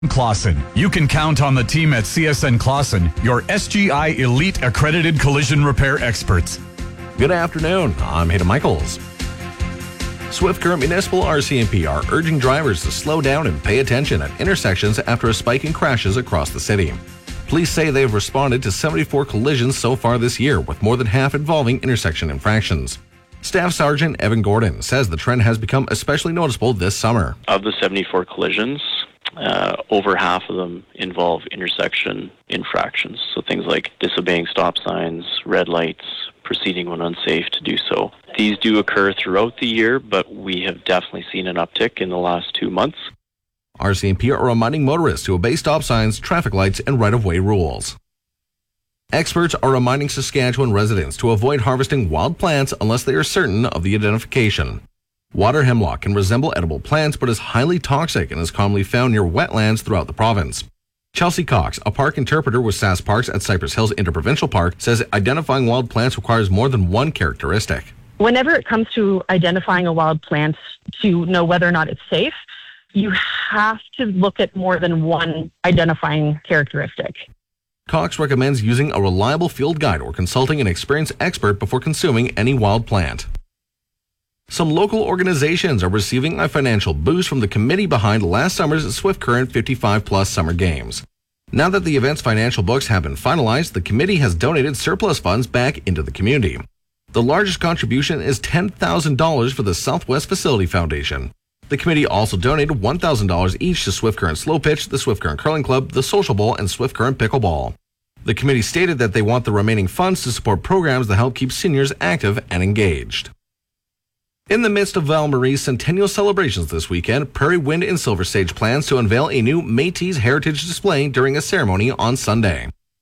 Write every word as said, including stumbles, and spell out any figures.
Clausen. You can count on the team at C S N Clausen, your S G I Elite accredited collision repair experts. Good afternoon. I'm Hayden Michaels. Swift Current Municipal R C M P are urging drivers to slow down and pay attention at intersections after a spike in crashes across the city. Police say they've responded to seventy-four collisions so far this year, with more than half involving intersection infractions. Staff Sergeant Evan Gordon says the trend has become especially noticeable this summer. Of the seventy-four collisions, uh, over half of them involve intersection infractions. So things like disobeying stop signs, red lights, proceeding when unsafe to do so. These do occur throughout the year, but we have definitely seen an uptick in the last two months. R C M P are reminding motorists to obey stop signs, traffic lights, and right-of-way rules. Experts are reminding Saskatchewan residents to avoid harvesting wild plants unless they are certain of the identification. Water hemlock can resemble edible plants but is highly toxic and is commonly found near wetlands throughout the province. Chelsea Cox, a park interpreter with Sask Parks at Cypress Hills Interprovincial Park, says identifying wild plants requires more than one characteristic. Whenever it comes to identifying a wild plant to know whether or not it's safe, you have to look at more than one identifying characteristic. Cox recommends using a reliable field guide or consulting an experienced expert before consuming any wild plant. Some local organizations are receiving a financial boost from the committee behind last summer's Swift Current fifty-five plus Summer Games. Now that the event's financial books have been finalized, the committee has donated surplus funds back into the community. The largest contribution is ten thousand dollars for the Southwest Facility Foundation. The committee also donated one thousand dollars each to Swift Current Slow Pitch, the Swift Current Curling Club, the Social Bowl, and Swift Current Pickleball. The committee stated that they want the remaining funds to support programs that help keep seniors active and engaged. In the midst of Val Marie's centennial celebrations this weekend, Prairie Wind and Silver Sage plans to unveil a new Métis heritage display during a ceremony on Sunday.